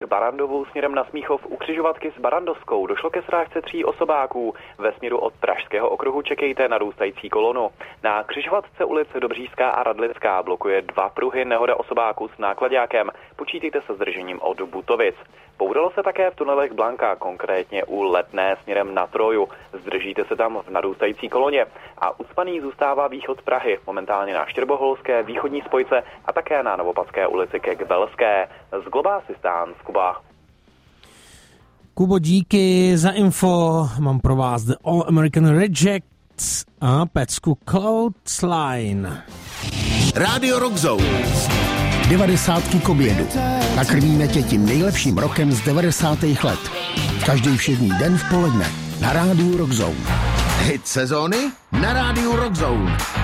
Barandovu směrem na Smíchov u křižovatky s Barandovskou došlo ke srážce 3 osobáků. Ve směru od Pražského okruhu čekejte narůstající kolonu. Na křižovatce ulic Dobřížská a Radlická blokuje 2 pruhy nehoda osobáků s náklaďákem. Počítejte se zdržením od Butovic. Poudalo se také v tunelech Blanka, konkrétně u Letné směrem na Troju. Zdržíte se tam v narůstající koloně. A ucpaný zůstává východ Prahy, momentálně na Štěrboholské, východní spojce a také na Novopadské ulici ke Gbelské. Z Global Assistance, Kuba. Kubo, díky za info. Mám pro vás The All American Rejects a pecku Clothesline. Rádio Rock Zone. 90. k obědu. Nakrmíme tě tím nejlepším rokem z 90. let. Každý všední den v poledne na Rádiu Rock Zone. Hit sezóny na Rádiu Rock Zone.